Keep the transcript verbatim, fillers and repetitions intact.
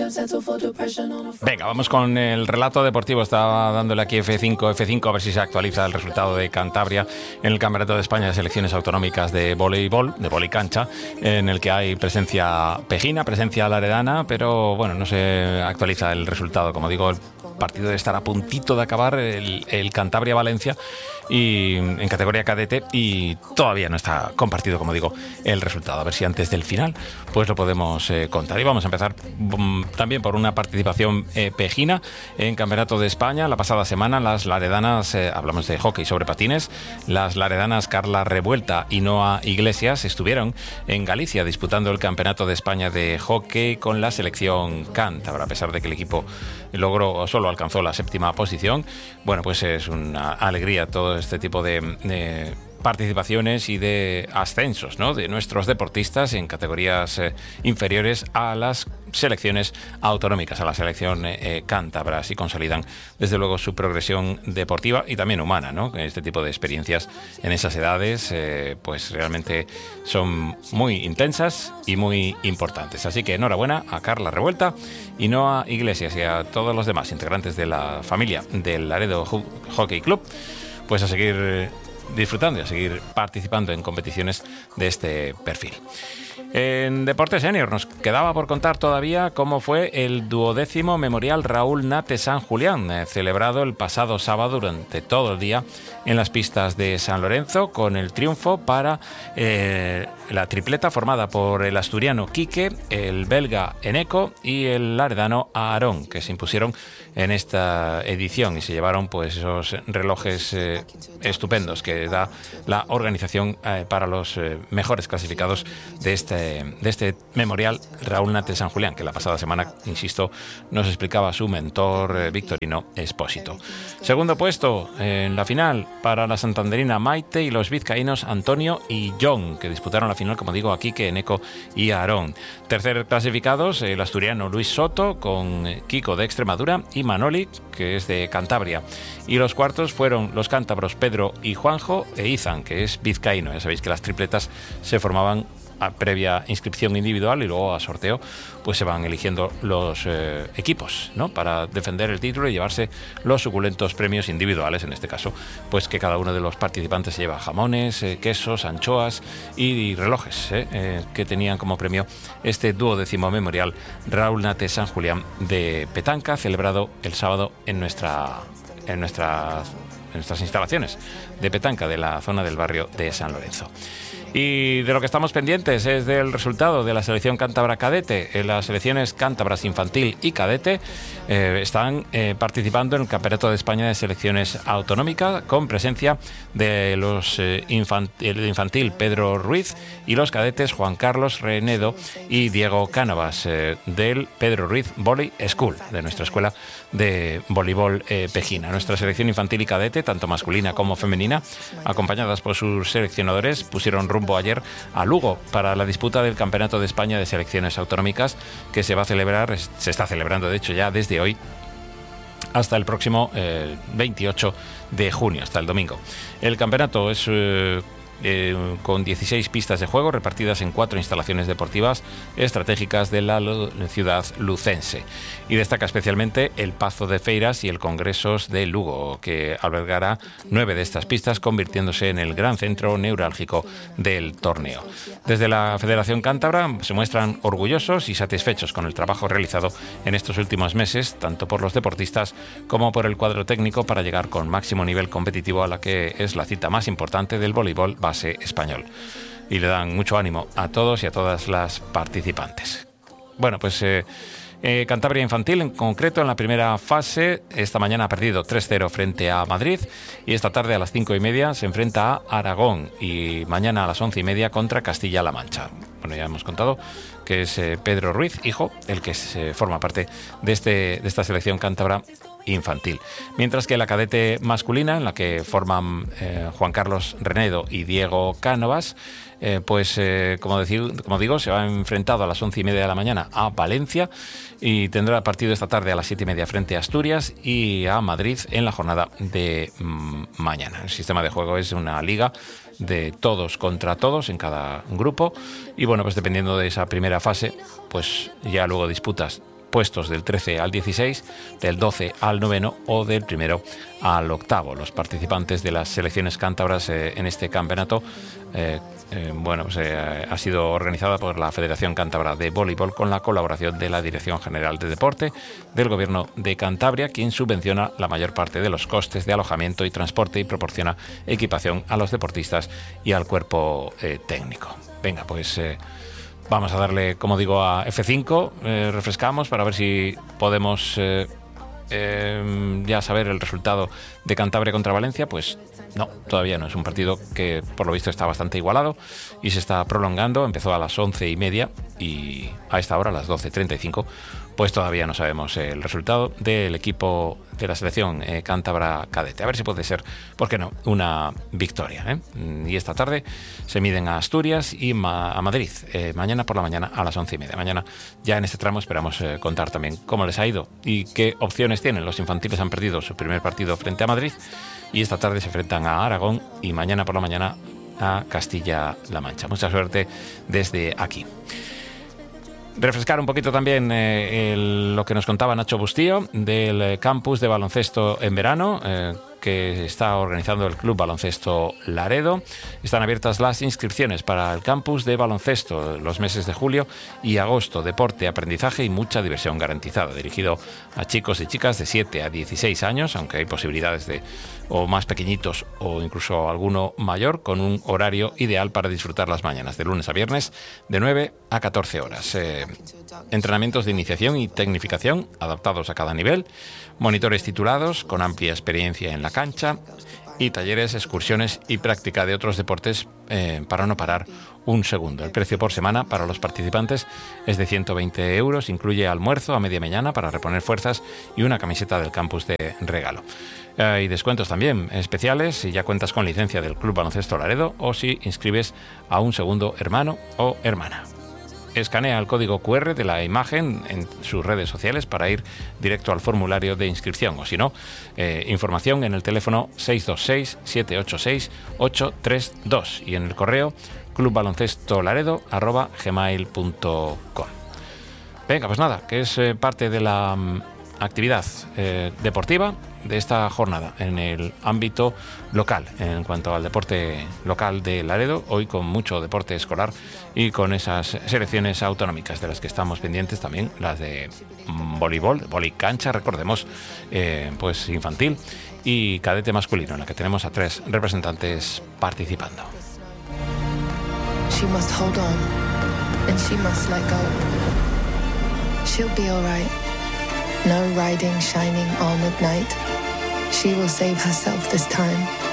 Venga, vamos con el relato deportivo. Estaba dándole aquí F cinco, F cinco, a ver si se actualiza el resultado de Cantabria en el Campeonato de España de Selecciones Autonómicas de voleibol, de voleicancha, en el que hay presencia pejina, presencia laredana, pero bueno, no se actualiza el resultado. Como digo, el partido debe estar a puntito de acabar, el, el Cantabria-Valencia, y en categoría cadete, y todavía no está compartido, como digo, el resultado. A ver si antes del final pues lo podemos eh, contar. Y vamos a empezar um, también por una participación eh, pejina en Campeonato de España. La pasada semana las laredanas, eh, hablamos de hockey sobre patines, las laredanas Carla Revuelta y Noa Iglesias estuvieron en Galicia disputando el Campeonato de España de hockey con la selección cántabra. A pesar de que el equipo logró, solo alcanzó la séptima posición, bueno, pues es una alegría todo este tipo de, de participaciones y de ascensos, ¿no?, de nuestros deportistas en categorías eh, inferiores a las selecciones autonómicas, a la selección eh, cántabra. Así consolidan desde luego su progresión deportiva y también humana, ¿no? Este tipo de experiencias en esas edades eh, pues realmente son muy intensas y muy importantes. Así que enhorabuena a Carla Revuelta y Noa Iglesias y a todos los demás integrantes de la familia del Laredo Hockey Club, pues a seguir disfrutando y a seguir participando en competiciones de este perfil. En Deportes Senior nos quedaba por contar todavía cómo fue el duodécimo Memorial Raúl Nate San Julián, eh, celebrado el pasado sábado durante todo el día en las pistas de San Lorenzo, con el triunfo para eh, la tripleta formada por el asturiano Quique, el belga Eneco y el laredano Aarón, que se impusieron en esta edición y se llevaron pues esos relojes eh, estupendos que da la organización eh, para los eh, mejores clasificados de este de este Memorial Raúl Nate San Julián, que la pasada semana, insisto, nos explicaba su mentor eh, Victorino Espósito. Segundo puesto eh, en la final para la santanderina Maite y los vizcaínos Antonio y John, que disputaron la final, como digo, aquí que Eneco y Aarón. Tercer clasificados, el asturiano Luis Soto con eh, Kiko de Extremadura y Manoli, que es de Cantabria. Y los cuartos fueron los cántabros Pedro y Juanjo e Izan, que es vizcaíno. Ya sabéis que las tripletas se formaban a previa inscripción individual y luego a sorteo pues se van eligiendo los eh, equipos, ¿no?, para defender el título y llevarse los suculentos premios individuales, en este caso pues que cada uno de los participantes se lleva jamones, eh, quesos, anchoas y, y relojes eh, eh, que tenían como premio este duodécimo Memorial Raúl Nate San Julián de petanca, celebrado el sábado en nuestra en nuestra en nuestras instalaciones de petanca de la zona del barrio de San Lorenzo. Y de lo que estamos pendientes es del resultado de la selección cántabra cadete. En las selecciones cántabras infantil y cadete eh, están eh, participando en el Campeonato de España de Selecciones Autonómicas, con presencia de los eh, infant el infantil Pedro Ruiz y los cadetes Juan Carlos Renedo y Diego Cánovas eh, del Pedro Ruiz Volley School, de nuestra escuela de voleibol eh, pejina. Nuestra selección infantil y cadete, tanto masculina como femenina, acompañadas por sus seleccionadores, pusieron rumbo ayer a Lugo para la disputa del Campeonato de España de Selecciones Autonómicas, que se va a celebrar, se está celebrando de hecho ya desde hoy hasta el próximo eh, veintiocho de junio, hasta el domingo. El campeonato es eh, Eh, con dieciséis pistas de juego repartidas en cuatro instalaciones deportivas estratégicas de la ciudad lucense, y destaca especialmente el Pazo de Feiras y el Congresos de Lugo, que albergará nueve de estas pistas, convirtiéndose en el gran centro neurálgico del torneo. Desde la Federación Cántabra se muestran orgullosos y satisfechos con el trabajo realizado en estos últimos meses, tanto por los deportistas como por el cuadro técnico, para llegar con máximo nivel competitivo a la que es la cita más importante del voleibol base español, y le dan mucho ánimo a todos y a todas las participantes. Bueno, pues eh, eh, Cantabria Infantil, en concreto, en la primera fase, esta mañana ha perdido tres cero frente a Madrid, y esta tarde a las cinco y media se enfrenta a Aragón, y mañana a las once y media contra Castilla-La Mancha. Bueno, ya hemos contado que es eh, Pedro Ruiz, hijo, el que se forma parte de, este, de esta selección cántabra infantil. Mientras que la cadete masculina, en la que forman eh, Juan Carlos Renedo y Diego Cánovas, eh, pues eh, como, decir, como digo, se va enfrentado a las once y media de la mañana a Valencia, y tendrá partido esta tarde a las siete y media frente a Asturias y a Madrid en la jornada de mm, mañana. El sistema de juego es una liga de todos contra todos en cada grupo, y bueno, pues dependiendo de esa primera fase, pues ya luego disputas puestos del trece al dieciséis, del doce al noveno o del primero al octavo. Los participantes de las selecciones cántabras eh, en este campeonato eh, eh, bueno, pues, eh, ha sido organizada por la Federación Cántabra de Voleibol con la colaboración de la Dirección General de Deporte del Gobierno de Cantabria, quien subvenciona la mayor parte de los costes de alojamiento y transporte y proporciona equipación a los deportistas y al cuerpo eh, técnico. Venga, pues eh, vamos a darle, como digo, a F cinco, eh, refrescamos para ver si podemos eh, eh, ya saber el resultado de Cantabria contra Valencia. Pues no, todavía no. Es un partido que por lo visto está bastante igualado y se está prolongando. Empezó a las once y media y a esta hora, a las doce treinta y cinco, pues todavía no sabemos el resultado del equipo de la selección eh, cántabra cadete. A ver si puede ser, ¿por qué no?, una victoria, ¿eh? Y esta tarde se miden a Asturias y ma a Madrid, eh, mañana por la mañana a las once y media. Mañana ya en este tramo esperamos eh, contar también cómo les ha ido y qué opciones tienen. Los infantiles han perdido su primer partido frente a Madrid y esta tarde se enfrentan a Aragón y mañana por la mañana a Castilla-La Mancha. Mucha suerte desde aquí. Refrescar un poquito también eh, el, lo que nos contaba Nacho Bustío del campus de baloncesto en verano eh, que está organizando el Club Baloncesto Laredo. Están abiertas las inscripciones para el campus de baloncesto los meses de julio y agosto. Deporte, aprendizaje y mucha diversión garantizada. Dirigido a chicos y chicas de siete a dieciséis años, aunque hay posibilidades de o más pequeñitos o incluso alguno mayor, con un horario ideal para disfrutar las mañanas, de lunes a viernes, de nueve a catorce horas. Eh, entrenamientos de iniciación y tecnificación adaptados a cada nivel, monitores titulados con amplia experiencia en la cancha y talleres, excursiones y práctica de otros deportes eh, para no parar un segundo. El precio por semana para los participantes es de ciento veinte euros, incluye almuerzo a media mañana para reponer fuerzas y una camiseta del campus de regalo. Hay descuentos también especiales si ya cuentas con licencia del Club Baloncesto Laredo o si inscribes a un segundo hermano o hermana. Escanea el código cu erre de la imagen en sus redes sociales para ir directo al formulario de inscripción, o si no, eh, información en el teléfono seis dos seis, siete ocho seis, ocho tres dos y en el correo clubbaloncestolaredo arroba gmail punto com. Venga, pues nada, que es eh, parte de la um, actividad eh, deportiva de esta jornada en el ámbito local, en cuanto al deporte local de Laredo, hoy con mucho deporte escolar y con esas selecciones autonómicas de las que estamos pendientes también, las de voleibol, volicancha, recordemos, eh, pues infantil y cadete masculino, en la que tenemos a tres representantes participando. She must hold on and she must let go. She'll be all right. No riding shining armored knight. She will save herself this time.